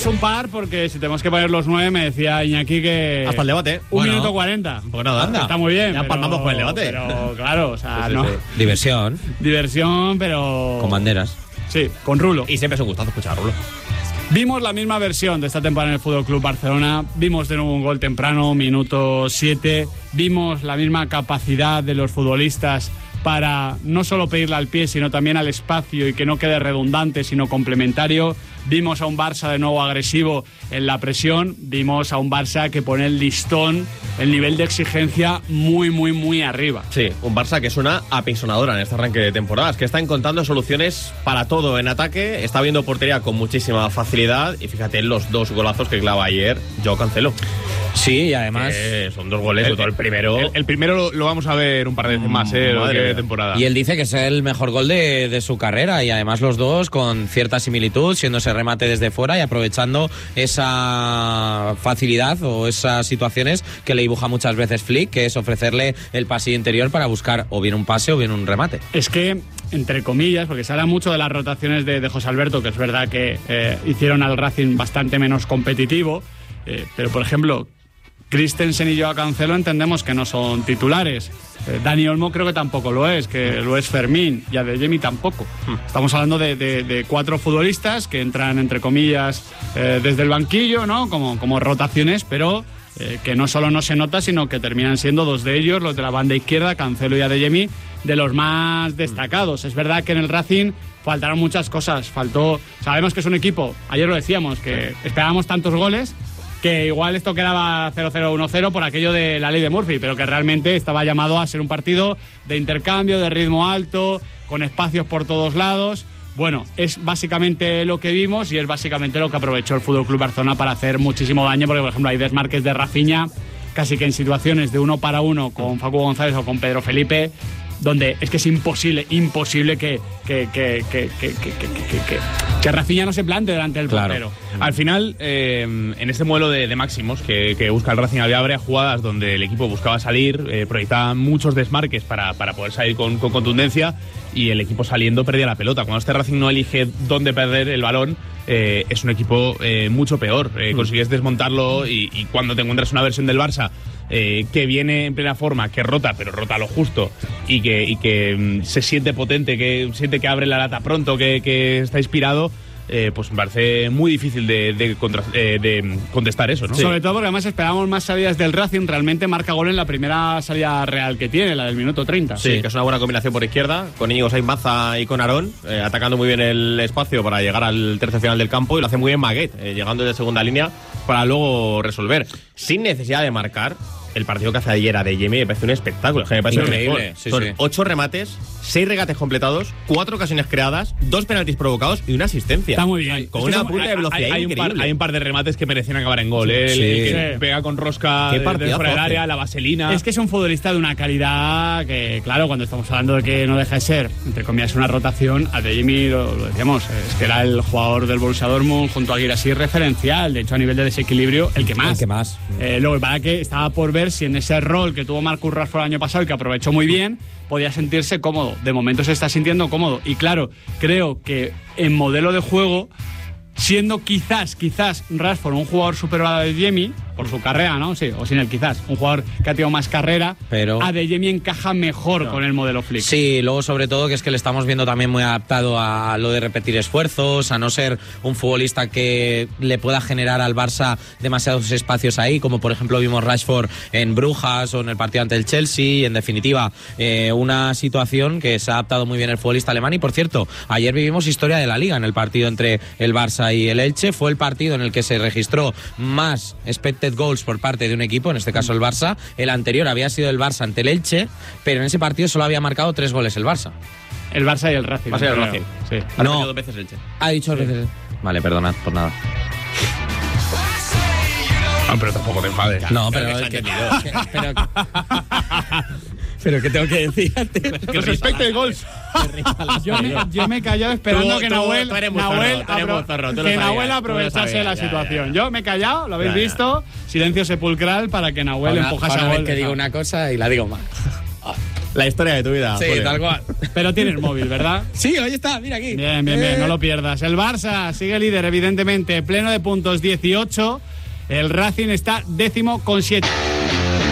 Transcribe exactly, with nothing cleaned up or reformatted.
un par porque si tenemos que poner los nueve, me decía Iñaki que... Hasta el debate. Un Bueno, minuto cuarenta. Pues nada, anda. Está muy bien. Ya pero, palmamos con el debate. Pero claro, o sea, Sí, sí, no... sí. Diversión. Diversión, pero... Con banderas. Sí, con rulo. Y siempre es un gustazo escuchar a Rulo. Vimos la misma versión de esta temporada en el Fútbol Club Barcelona. Vimos de nuevo un gol temprano, minuto siete. Vimos la misma capacidad de los futbolistas para no solo pedirle al pie, sino también al espacio y que no quede redundante, sino complementario. Vimos a un Barça de nuevo agresivo en la presión. Vimos a un Barça que pone el listón, el nivel de exigencia muy, muy, muy arriba. Sí, un Barça que es una apisonadora en este arranque de temporadas, que está encontrando soluciones para todo en ataque, está viendo portería con muchísima facilidad y fíjate en los dos golazos que clava ayer Joao Cancelo. Sí, y además... Eh, son dos goles, sobre todo el primero. El, el primero lo, lo vamos a ver un par de veces más, ¿eh? Lo que de temporada. Y él dice que es el mejor gol de, de su carrera y además los dos con cierta similitud, siendo ese remate desde fuera y aprovechando esa facilidad o esas situaciones que le dibuja muchas veces Flick, que es ofrecerle el pasillo interior para buscar o bien un pase o bien un remate. Es que, entre comillas, porque se habla mucho de las rotaciones de, de José Alberto, que es verdad que eh, hicieron al Racing bastante menos competitivo, eh, pero por ejemplo... Christensen y Joao Cancelo entendemos que no son titulares. Eh, Dani Olmo creo que tampoco lo es, que lo es Fermín, y Adeyemi tampoco. Hmm. Estamos hablando de, de, de cuatro futbolistas que entran, entre comillas, eh, desde el banquillo, ¿no? Como, como rotaciones, pero eh, que no solo no se nota, sino que terminan siendo dos de ellos, los de la banda izquierda, Cancelo y Adeyemi, de los más destacados. Hmm. Es verdad que en el Racing faltaron muchas cosas. Faltó, sabemos que es un equipo, ayer lo decíamos, que esperábamos tantos goles, que igual esto quedaba cero cero uno cero por aquello de la ley de Murphy, pero que realmente estaba llamado a ser un partido de intercambio, de ritmo alto, con espacios por todos lados. Bueno, es básicamente lo que vimos y es básicamente lo que aprovechó el Fútbol Club Barcelona para hacer muchísimo daño, porque por ejemplo hay desmarques de Rafinha casi que en situaciones de uno para uno con Facu González o con Pedro Felipe, donde es que es imposible, imposible que, que, que, que, que, que, que, que, que, que Rafinha no se plante delante del Claro. portero. Al final, eh, en este modelo de, de máximos que, que busca el Racing, había varias jugadas donde el equipo buscaba salir, eh, proyectaba muchos desmarques para, para poder salir con, con contundencia y el equipo saliendo perdía la pelota. Cuando este Racing no elige dónde perder el balón, eh, es un equipo eh, mucho peor. Eh, consigues desmontarlo y, y cuando te encuentras una versión del Barça Eh, que viene en plena forma, que rota, pero rota lo justo y que, y que mm, se siente potente, que siente que abre la lata pronto, que, que está inspirado, eh, pues me parece muy difícil de, de, contra, eh, de contestar eso, ¿no? Sí. Sobre todo porque además esperábamos más salidas del Racing. Realmente marca gol en la primera salida real que tiene, la del minuto treinta. Sí, que es una buena combinación por izquierda, con Íñigo Sainz Maza y con Aarón, eh, atacando muy bien el espacio para llegar al tercio final del campo, y lo hace muy bien Maguette, eh, llegando desde segunda línea para luego resolver, sin necesidad de marcar. El partido que hace ayer a Adeyemi me parece un espectáculo. Me parece Increíble, sí, Son sí. ocho remates, seis regates completados, cuatro ocasiones creadas, dos penaltis provocados y una asistencia. Está muy bien. Con Es que una son- punta de velocidad hay, hay un par, increíble. hay un par de remates que merecían acabar en gol. ¿eh? El, Sí. el que Sí. pega con rosca Qué de, de partidazo fuera del hace. área, la vaselina. Es que es un futbolista de una calidad que, claro, cuando estamos hablando de que no deja de ser, entre comillas, una rotación, Adeyemi, lo, lo decíamos, es que era el jugador del Borussia Dortmund junto a Guirassy referencial. De hecho, a nivel de desequilibrio, el que más. El que más. Eh, luego, para que estaba por ver si en ese rol que tuvo Marcus Rashford el año pasado y que aprovechó muy bien, podía sentirse cómodo. De momento se está sintiendo cómodo. Y claro, creo que en modelo de juego, siendo quizás, quizás Rashford un jugador superior a Adeyemi, por su carrera, ¿no? Sí, o sin él quizás, un jugador que ha tenido más carrera, Pero- Adeyemi encaja mejor No. con el modelo Flick. Sí, luego sobre todo que es que le estamos viendo también muy adaptado a lo de repetir esfuerzos, a no ser un futbolista que le pueda generar al Barça demasiados espacios ahí, como por ejemplo vimos Rashford en Brujas o en el partido ante el Chelsea, y en definitiva eh, una situación que se ha adaptado muy bien el futbolista alemán. Y por cierto, ayer vivimos historia de la Liga en el partido entre el Barça y el Elche. Fue el partido en el que se registró más expected goals por parte de un equipo, en este caso el Barça. El anterior había sido el Barça ante el Elche, pero en ese partido solo había marcado tres goles el Barça. El Barça y el Racing. Barça y el creo. Racing. Sí. Ha No. perdido dos veces Elche. Ha dicho dos veces. Vale, perdonad por nada. Ah, pero tampoco te enfades. No, Claro pero que es se que, ha que- pero, pero ¿qué tengo que decir? Con respecto de gols. Yo me, yo me he callado esperando Tú- que tú- Nahuel, tú eres muy Nahuel zorro, tú eres apro- muy zorro, tú lo que sabías, Nahuel tú lo aprovechase sabías, la ya, situación. ya, ya. Yo me he callado, lo habéis Ya, ya. visto. Silencio sepulcral para que Nahuel Una, empujase una a vez gol. que digo una cosa y la digo mal. La historia de tu vida. Sí, Julio. tal cual. Pero tienes móvil, ¿verdad? Sí, ahí está, mira aquí. Bien, bien, bien, no lo pierdas. El Barça sigue líder, evidentemente, pleno de puntos, dieciocho. El Racing está décimo con siete.